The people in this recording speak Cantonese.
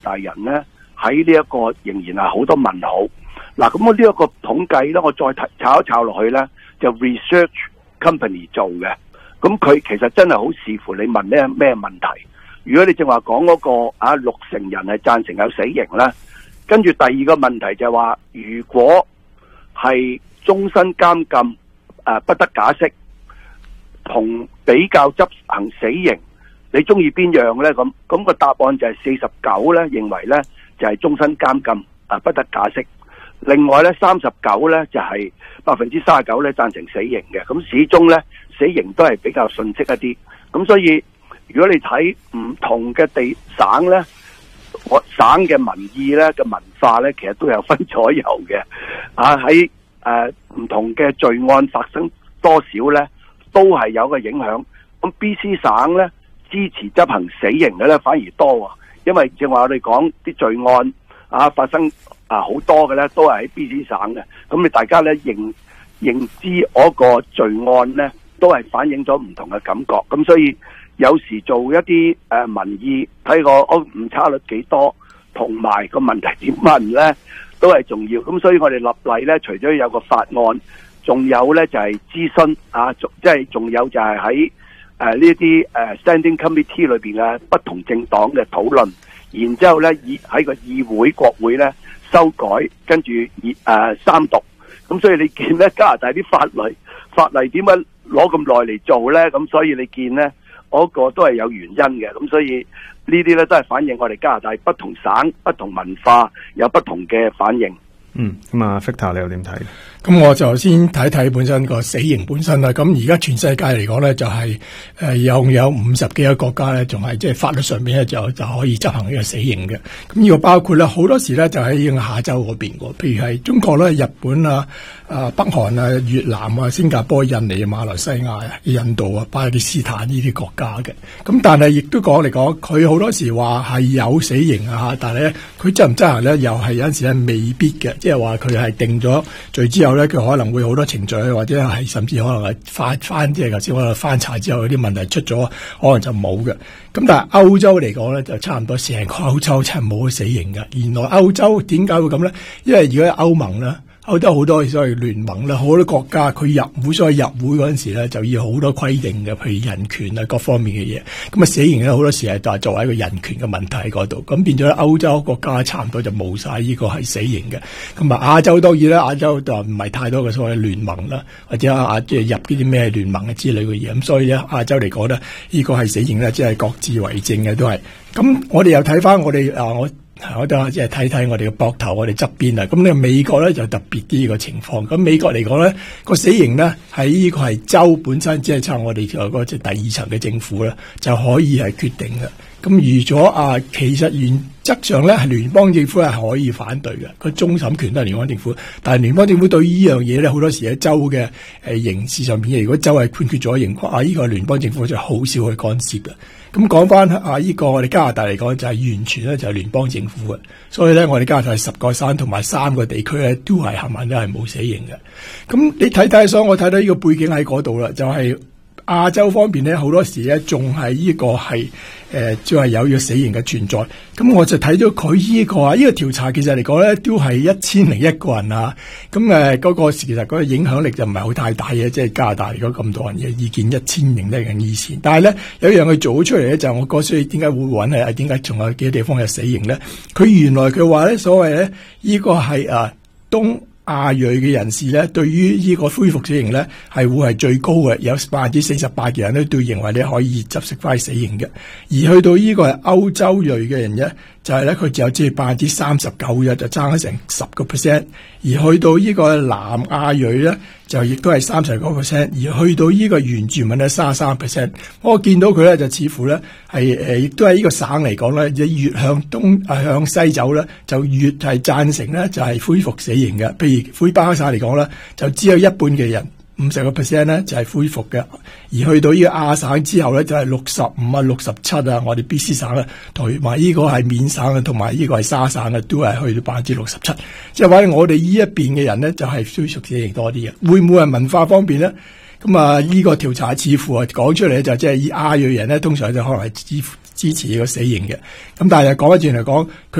大人咧喺呢一個仍然係好多問號。嗱，咁我呢一個統計咧，我再炒一炒落去咧，就 research company 做嘅。咁佢其實真係好視乎你問咩問題。如果你正話講嗰個60%人係贊成有死刑啦，跟住第二個問題就係話，如果係終身監禁不得假釋，同比較執行死刑，你中意邊樣咧？咁個答案就係49咧，認為咧就係終身監禁不得假釋。另外咧39咧就係39%咧贊成死刑嘅。咁始終咧死刑都係比較遜色一啲。咁所以如果你睇唔同嘅省咧，省嘅民意咧嘅文化咧，其實都有分左右嘅。喺唔同嘅罪案發生多少咧，都係有個影響。咁 BC 省咧支持執行死刑嘅咧反而多，因為正話我哋講啲罪案發生好多嘅咧，都係喺 BC 省嘅。咁你大家咧認知嗰個罪案咧，都係反映咗唔同嘅感覺。咁所以有時做一啲民意睇個誤差率幾多，同埋個問題點問咧，都係重要。咁所以我哋立例咧，除咗有個法案，仲有咧就係諮詢即係仲有就係喺呢啲standing committee 裏邊嘅不同政黨嘅討論，然之後咧喺個議會國會咧修改，跟住三讀。咁所以你見咧加拿大啲法例點解攞咁耐嚟做咧？咁所以你見咧嗰個都係有原因嘅。咁所以呢啲咧都係反映我哋加拿大不同省、不同文化有不同嘅反應。 咁啊 Victor 你又點睇？ 咁我就先睇睇本身個死刑本身啦。咁而家全世界嚟講咧，就係有50幾個國家咧，仲係即係法律上面咧就可以執行呢個死刑嘅。咁呢個包括咧好多時咧就喺亞洲嗰邊喎，譬如係中國咧、日本北韓越南新加坡、印尼、馬來西亞、印度巴基斯坦呢啲國家嘅。咁但係亦都講嚟講，佢好多時話係有死刑但係咧佢執唔執行咧，又係有陣時係未必嘅。即係話佢係定咗罪之後咧，佢可能會好多程序，或者係甚至可能係翻即係頭先我翻查之後有啲問題出咗，可能就冇嘅。咁但係歐洲嚟講咧，就差唔多成個歐洲真係冇死刑嘅。原來歐洲點解會咁咧？因為如果歐盟咧，歐洲好多所謂聯盟啦，好多國家佢入會，所以入會嗰陣時咧就要好多規定嘅，譬如人權各方面嘅嘢。咁死刑咧好多時係就係作為一個人權嘅問題喺嗰度。咁變咗歐洲國家差唔多就冇晒呢個係死刑嘅。咁亞洲當然啦，亞洲就唔係太多嘅所謂聯盟啦，或者即係入啲咩聯盟之類嘅嘢。咁所以咧亞洲嚟講咧，呢個係死刑咧，即係各自為政嘅都係。咁我哋又睇翻我哋我都即係睇睇我哋嘅膊頭，我哋側邊啊。咁呢美國咧就特別啲個情況。咁美國嚟講咧，個死刑咧喺呢個係州本身，即係差我哋嗰即係第二層嘅政府咧就可以係決定嘅。咁如果其實原則上咧係聯邦政府係可以反對嘅，個終審權都係聯邦政府。但係聯邦政府對於呢樣嘢咧，好多時喺州嘅刑事上邊，如果州係判決咗刑，呢個聯邦政府就好少去干涉嘅。咁講翻呢個我哋加拿大嚟講就係完全咧就係聯邦政府嘅，所以咧我哋加拿大10個省同埋3個地區咧都係冚唪唥都係冇死刑嘅。咁你睇，所以我睇到呢個背景喺嗰度啦，就係亞洲方面咧好多時咧仲係呢個係即係有呢個死刑嘅存在。咁我就睇到佢呢個調查其實嚟講咧都係1001個人咁嗰個其實嗰個影響力就唔係好太大嘅，即係加拿大如果咁多人嘅意見1000人以前。但係咧有一樣佢做咗出嚟咧，就係我覺得所以點解會揾係點解仲有幾個地方有死刑咧？佢原來佢話咧所謂咧呢個係東亞裔嘅人士咧，對於呢個恢復死刑咧，係會係最高嘅，有48%嘅人咧都認為你可以執行翻死刑嘅。而去到呢個係歐洲裔嘅人咧，就係咧佢只有即係39%嘅，就爭咗成10%。而去到呢個南亞裔咧，就亦都係39%。而去到呢個原住民咧33%。我見到佢咧就似乎咧係亦都係呢個省嚟講咧，越向東向西走咧，就越係贊成咧就係恢復死刑嘅。譬如魁北克省嚟講咧，就只有一半嘅人50%咧就係恢復嘅。而去到呢個亞省之後咧，就係65%、67%。我哋 BC 省咧，同埋呢個係緬省嘅，同埋呢個係沙省嘅，都係去到67%。即係話我哋呢一邊嘅人咧，就係恢復死刑多啲嘅。會唔會係文化方面咧？咁呢個調查似乎講出嚟就即係以亞裔人咧，通常就可能係支持呢個死刑嘅。咁但係講翻轉嚟講，佢